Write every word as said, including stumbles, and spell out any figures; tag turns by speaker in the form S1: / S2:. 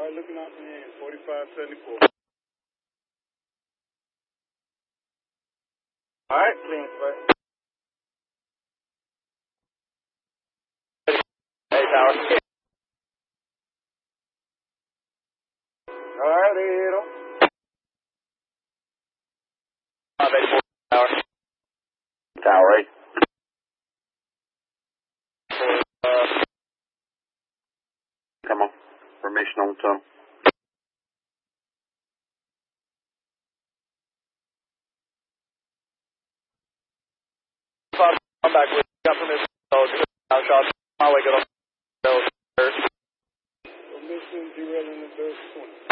S1: All right, looking out for you, forty-five seventy-four. All right, clean play. Hey, Tower. All right, they hit him. five eighty-four, Tower. Tower eight. Uh, Come on. Formation on tunnel. I'm back with you. Got permission. So, good shot. My way, good on. Permission, zero in the third twenty.